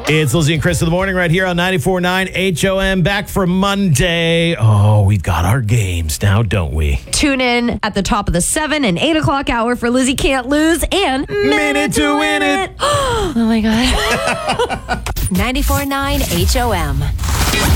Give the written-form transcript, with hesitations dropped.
It's Lizzie and Chris in the morning right here on 94.9 HOM. Back for Monday. Oh, we've got our games now, don't we? Tune in at the top of the 7 and 8 o'clock hour for Lizzie Can't Lose and Minute to Win It. Oh, my God. 94.9 HOM.